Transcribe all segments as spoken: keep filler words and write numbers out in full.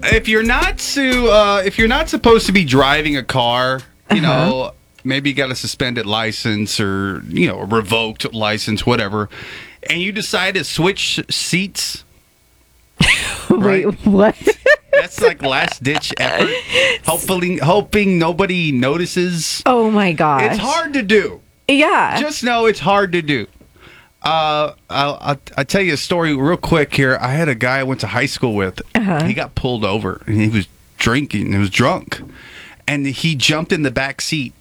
if you're not to, uh, if you're not supposed to be driving a car, you Uh-huh. know, maybe you got a suspended license or you know a revoked license, whatever, and you decide to switch seats. Wait, Right. what? That's like last ditch effort. Hopefully, hoping nobody notices. Oh my gosh. It's hard to do. Yeah. Just know it's hard to do. Uh, I'll, I'll, I'll tell you a story real quick here. I had a guy I went to high school with. Uh-huh. He got pulled over and he was drinking. He was drunk, and he jumped in the back seat.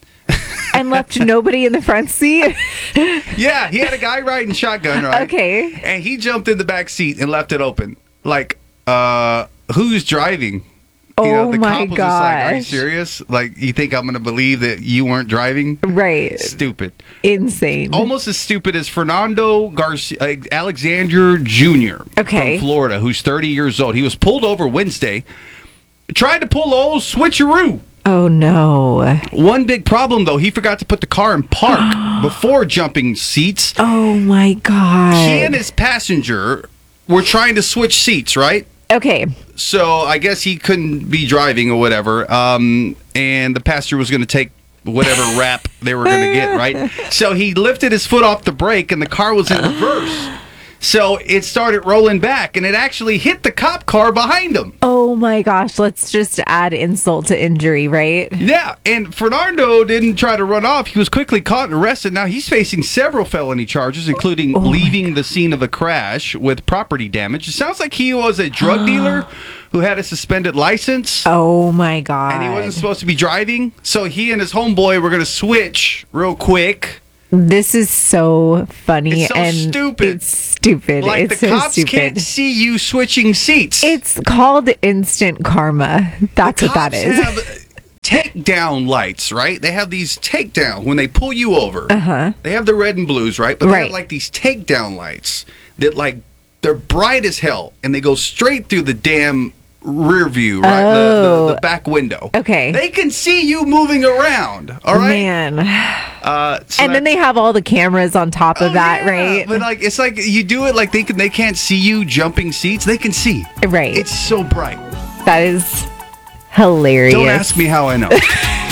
And left nobody in the front seat. Yeah, he had a guy riding shotgun, right? Okay. And he jumped in the back seat and left it open. Like, uh, who's driving? Oh the my cop was just like, are you gosh. serious? Like, you think I'm going to believe that you weren't driving? Right. Stupid. Insane. Almost as stupid as Fernando Garcia, uh, Alexander Junior Okay. from Florida, who's thirty years old. He was pulled over Wednesday, tried to pull the old switcheroo. Oh no. One big problem, though, he forgot to put the car in park before jumping seats. Oh my god. He and his passenger were trying to switch seats, right? Okay. So I guess he couldn't be driving or whatever. Um, and the passenger was going to take whatever rap they were going to get, right? So he lifted his foot off the brake and the car was in reverse. So it started rolling back and it actually hit the cop car behind him. Oh my gosh. Let's just add insult to injury, right? Yeah, and Fernando didn't try to run off. He was quickly caught and arrested. Now he's facing several felony charges, including Oh my leaving the scene of a crash with property damage. It sounds like he was a drug dealer who had a suspended license. Oh my god. And he wasn't supposed to be driving. So he and his homeboy were going to switch real quick. This is so funny It's so and stupid. It's stupid. Like it's the so cops stupid. can't see you switching seats. It's called instant karma. That's what that Cops is. have takedown lights, right? They have these takedown when they pull you over. Uh-huh. They have the red and blues, right? But they Right. have like these takedown lights that like they're bright as hell and they go straight through the damn rear view, right? The, the, Oh. the back window. Okay. They can see you moving around. All right. Man. Uh, so And then they that's- have all the cameras on top of Oh, that, yeah. right? But like it's like you do it like they can they can't see you jumping seats. They can see. Right. It's so bright. That is hilarious. Don't ask me how I know.